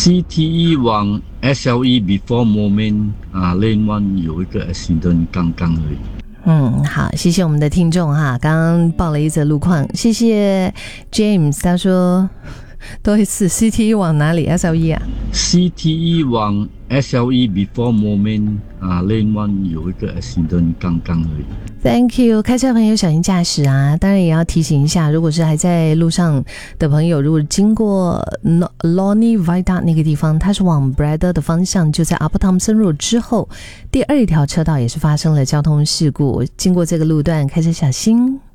CTE 往 SLE before moment Lane 1有一个 accident 刚刚而已。 好，谢谢我们的听众哈，刚刚报了一则路况，谢谢 James， 他说多一次 CTE 往哪里 SLE 啊 CTE 往 SLE before moment Lane 1有一个 accident 刚刚而已。 Thank you， 开车的朋友小心驾驶啊！当然也要提醒一下，如果是还在路上的朋友，如果经过 Lonnie Viaduct 那个地方，它是往 Braddell 的方向，就在 Upper Thomson Road 之后，第二条车道也是发生了交通事故，经过这个路段开车小心。